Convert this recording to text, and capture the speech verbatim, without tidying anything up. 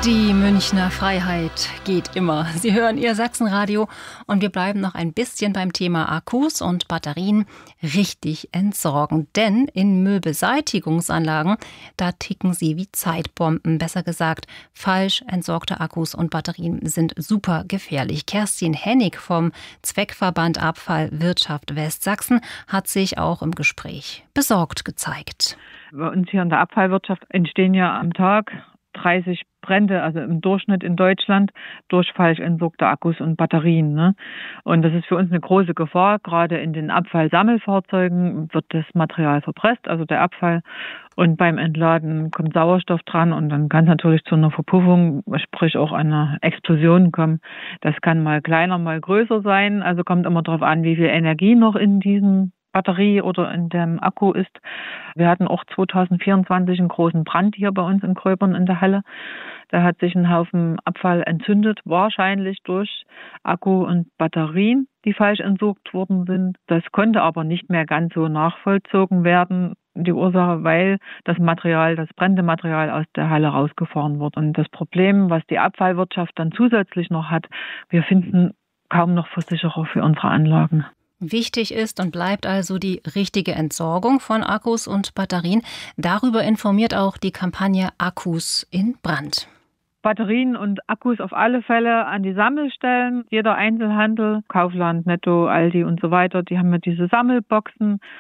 Die Münchner Freiheit geht immer. Sie hören Ihr Sachsenradio und wir bleiben noch ein bisschen beim Thema Akkus und Batterien richtig entsorgen. Denn in Müllbeseitigungsanlagen, da ticken sie wie Zeitbomben. Besser gesagt, falsch entsorgte Akkus und Batterien sind super gefährlich. Kerstin Hennig vom Zweckverband Abfallwirtschaft Westsachsen hat sich auch im Gespräch besorgt gezeigt. Bei uns hier in der Abfallwirtschaft entstehen ja am Tag dreißig Brände, also im Durchschnitt in Deutschland, durch falsch entsorgte Akkus und Batterien. Ne? Und das ist für uns eine große Gefahr. Gerade in den Abfallsammelfahrzeugen wird das Material verpresst, also der Abfall. Und beim Entladen kommt Sauerstoff dran und dann kann es natürlich zu einer Verpuffung, sprich auch einer Explosion kommen. Das kann mal kleiner, mal größer sein. Also kommt immer darauf an, wie viel Energie noch in diesem Batterie oder in dem Akku ist. Wir hatten auch zwanzig vierundzwanzig einen großen Brand hier bei uns in Gröbern in der Halle. Da hat sich ein Haufen Abfall entzündet, wahrscheinlich durch Akku und Batterien, die falsch entsorgt worden sind. Das konnte aber nicht mehr ganz so nachvollzogen werden, die Ursache, weil das Material, das brennende Material aus der Halle rausgefahren wurde. Und das Problem, was die Abfallwirtschaft dann zusätzlich noch hat, wir finden kaum noch Versicherer für unsere Anlagen. Wichtig ist und bleibt also die richtige Entsorgung von Akkus und Batterien. Darüber informiert auch die Kampagne Akkus in Brand. Batterien und Akkus auf alle Fälle an die Sammelstellen. Jeder Einzelhandel, Kaufland, Netto, Aldi und so weiter, die haben ja diese Sammelboxen.